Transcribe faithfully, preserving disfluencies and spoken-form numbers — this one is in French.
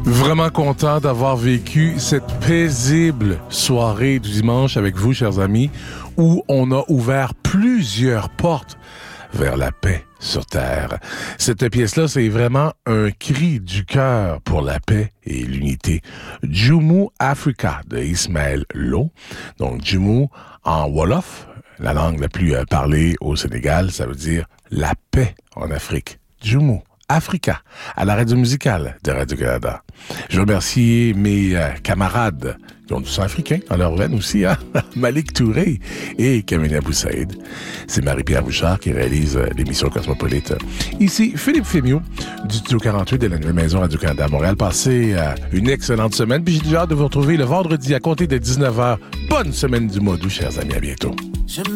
Vraiment content d'avoir vécu cette paisible soirée du dimanche avec vous, chers amis, où on a ouvert plusieurs portes vers la paix sur Terre. Cette pièce-là, c'est vraiment un cri du cœur pour la paix et l'unité. Djimou Africa de Ismaël Lo. Donc, Djimou en Wolof, la langue la plus parlée au Sénégal, ça veut dire la paix en Afrique. Djimou Africa, à la radio musicale de Radio-Canada. Je remercie mes euh, camarades qui ont du sang africain dans leur veine aussi, hein? Malik Touré et Kamina Boussaïd. C'est Marie-Pierre Bouchard qui réalise euh, l'émission Cosmopolite. Ici, Philippe Fémieux, du Studio quarante-huit de la Nouvelle Maison Radio-Canada à Montréal. Passez euh, une excellente semaine. Puis j'ai déjà hâte de vous retrouver le vendredi à compter de dix-neuf heures. Bonne semaine du mois d'août, chers amis. À bientôt. Je